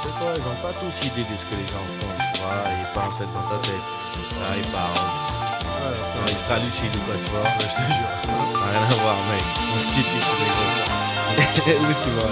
sais quoi, ils ont pas tous idée de ce que les gens font, tu vois, ils pensent être dans ta tête. Là, ils parlent. Ouais, Ils sont extra lucides ou quoi, tu vois. je te jure. Ça n'a rien à voir, mec. Ils sont stupides, c'est des gros. Où est-ce qu'ils vont aller?